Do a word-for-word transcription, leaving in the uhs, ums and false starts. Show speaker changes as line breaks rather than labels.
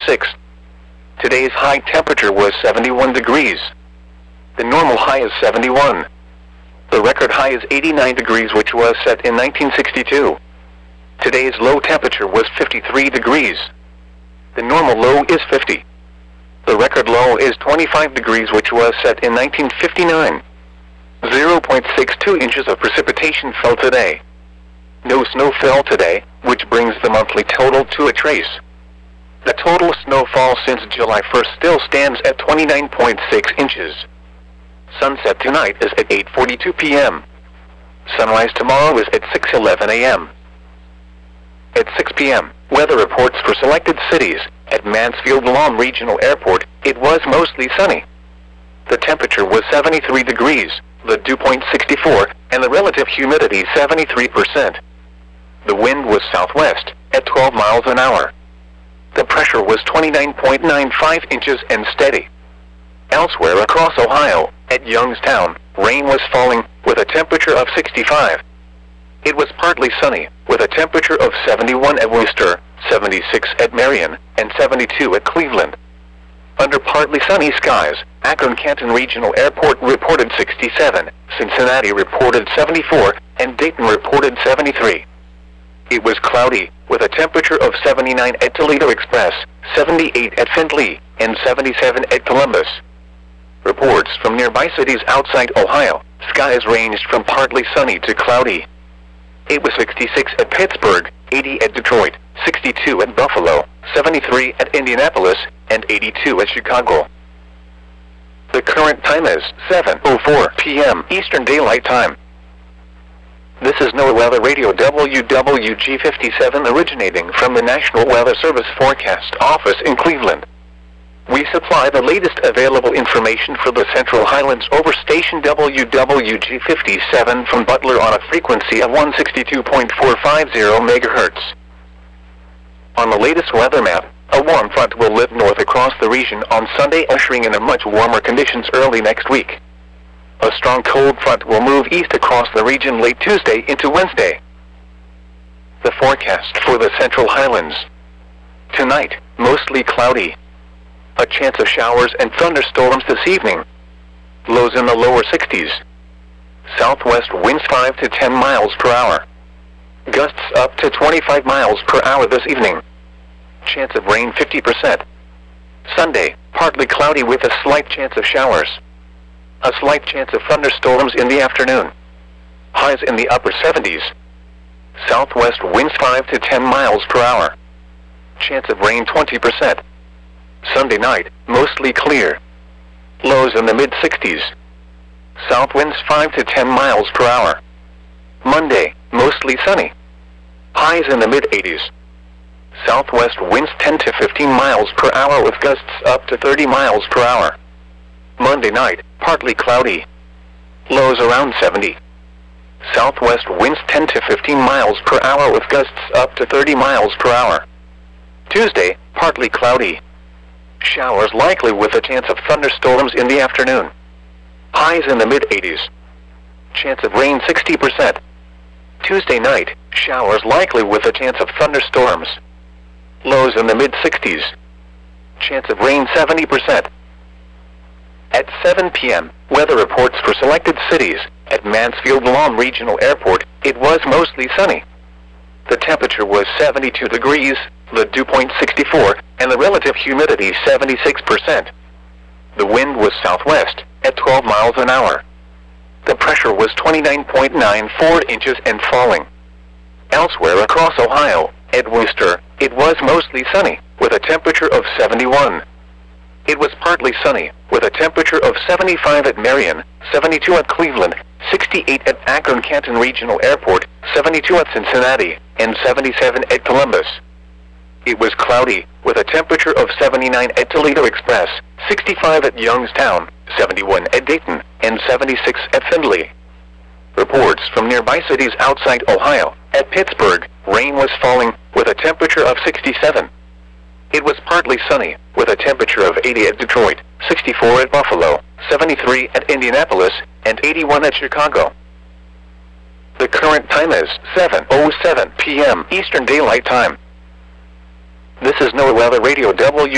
six. Today's high temperature was seventy-one degrees. The normal high is seventy-one. The record high is eighty-nine degrees, which was set in nineteen sixty-two. Today's low temperature was fifty-three degrees. The normal low is fifty. The record low is twenty-five degrees, which was set in nineteen fifty-nine. zero point six two inches of precipitation fell today. No snow fell today, which brings the monthly total to a trace. The total snowfall since July first still stands at twenty-nine point six inches. Sunset tonight is at eight forty-two p m Sunrise tomorrow is at six eleven a m At six p m, weather reports for selected cities. At Mansfield Lawn Regional Airport, it was mostly sunny. The temperature was seventy-three degrees, the dew point sixty-four, and the relative humidity seventy-three percent. The wind was southwest, at twelve miles an hour. The pressure was twenty-nine point nine five inches and steady. Elsewhere across Ohio, at Youngstown, rain was falling, with a temperature of sixty-five. It was partly sunny, with a temperature of seventy-one at Worcester, seventy-six at Marion, and seventy-two at Cleveland. Under partly sunny skies, Akron-Canton Regional Airport reported sixty-seven, Cincinnati reported seventy-four, and Dayton reported seventy-three. It was cloudy, with a temperature of seventy-nine at Toledo Express, seventy-eight at Findlay, and seventy-seven at Columbus. Reports from nearby cities outside Ohio, skies ranged from partly sunny to cloudy. It was sixty-six at Pittsburgh, eighty at Detroit, sixty-two at Buffalo, seventy-three at Indianapolis, and eighty-two at Chicago. The current time is seven oh four p m Eastern Daylight Time. This is NOAA Weather Radio W W G fifty-seven, originating from the National Weather Service Forecast Office in Cleveland. We supply the latest available information for the Central Highlands over station W W G fifty-seven from Butler on a frequency of one sixty-two point four five zero megahertz. On the latest weather map, a warm front will lift north across the region on Sunday, ushering in a much warmer conditions early next week. A strong cold front will move east across the region late Tuesday into Wednesday. The forecast for the Central Highlands. Tonight, mostly cloudy. A chance of showers and thunderstorms this evening. Lows in the lower sixties. Southwest winds five to ten miles per hour. Gusts up to twenty-five miles per hour this evening. Chance of rain fifty percent. Sunday, partly cloudy with a slight chance of showers. A slight chance of thunderstorms in the afternoon. Highs in the upper seventies. Southwest winds five to ten miles per hour. Chance of rain twenty percent. Sunday night, mostly clear. Lows in the mid sixties. South winds five to ten miles per hour. Monday, mostly sunny. Highs in the mid eighties. Southwest winds ten to fifteen miles per hour with gusts up to thirty miles per hour. Monday night, partly cloudy. Lows around seventy. Southwest winds ten to fifteen miles per hour with gusts up to thirty miles per hour. Tuesday, partly cloudy. Showers likely with a chance of thunderstorms in the afternoon. Highs in the mid eighties. Chance of rain sixty percent. Tuesday night, showers likely with a chance of thunderstorms. Lows in the mid sixties. Chance of rain seventy percent. At seven p m, weather reports for selected cities. At Mansfield Lawn Regional Airport, it was mostly sunny. The temperature was seventy-two degrees, the dew point sixty-four, and the relative humidity seventy-six percent. The wind was southwest, at twelve miles an hour. The pressure was twenty-nine point nine four inches and falling. Elsewhere across Ohio, at Worcester, it was mostly sunny, with a temperature of seventy-one. It was partly sunny, with a temperature of seventy-five at Marion, seventy-two at Cleveland, sixty-eight at Akron-Canton Regional Airport, seventy-two at Cincinnati, and seventy-seven at Columbus. It was cloudy, with a temperature of seventy-nine at Toledo Express, sixty-five at Youngstown, seventy-one at Dayton, and seventy-six at Findlay. Reports from nearby cities outside Ohio. At Pittsburgh, rain was falling, with a temperature of sixty-seven. It was partly sunny, with a temperature of eighty at Detroit, sixty-four at Buffalo, seventy-three at Indianapolis, and eighty-one at Chicago. The current time is seven oh seven p m Eastern Daylight Time. This is NOAA Weather Radio W